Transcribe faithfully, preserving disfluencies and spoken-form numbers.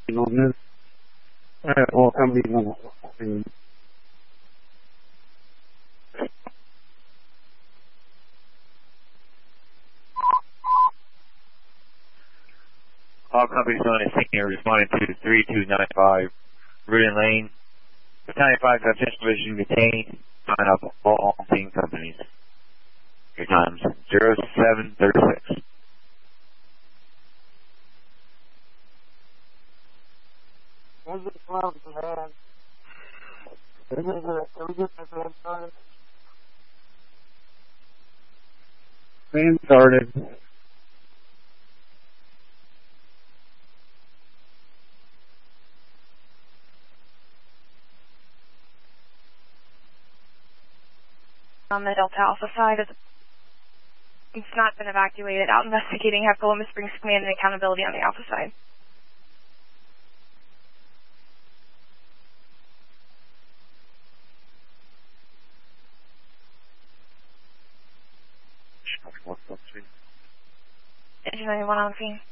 on this. Alright, well, how many more? All companies known as senior responding to three two nine five Rudin Lane. ninety-five Transition Division detained. Sign up all team companies. Your times zero seven thirty-six. Fan started. On the Delta Alpha side, it's not been evacuated. Out investigating, have Columbus Springs Command and accountability on the Alpha side. Engine ninety-one on scene.